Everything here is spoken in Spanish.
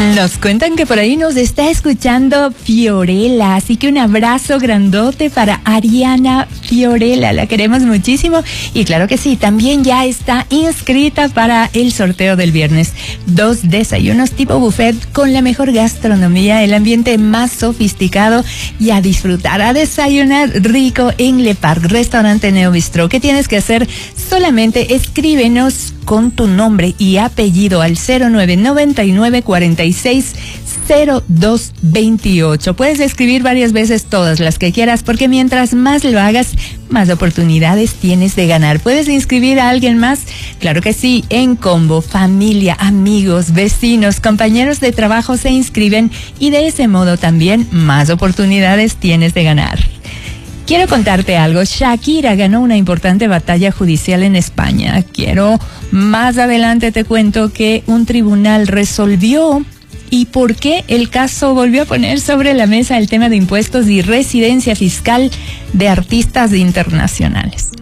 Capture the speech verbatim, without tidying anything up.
Nos cuentan que por ahí nos está escuchando Fiorella, así que un abrazo grandote para Ariana Fiorella, la queremos muchísimo y claro que sí, también ya está inscrita para el sorteo del viernes. Dos desayunos tipo buffet con la mejor gastronomía, el ambiente más sofisticado y a disfrutar, a desayunar rico en Le Parc, restaurante Neo Bistro. ¿Qué tienes que hacer? Solamente escríbenos con tu nombre y apellido al cero nueve noventa y nueve cuarenta y seis cero dos veintiocho. Puedes escribir varias veces, todas las que quieras, porque mientras más lo hagas, más oportunidades tienes de ganar. ¿Puedes inscribir a alguien más? Claro que sí, en combo, familia, amigos, vecinos, compañeros de trabajo se inscriben y de ese modo también más oportunidades tienes de ganar. Quiero contarte algo. Shakira ganó una importante batalla judicial en España. Quiero más adelante te cuento que un tribunal resolvió y por qué el caso volvió a poner sobre la mesa el tema de impuestos y residencia fiscal de artistas internacionales.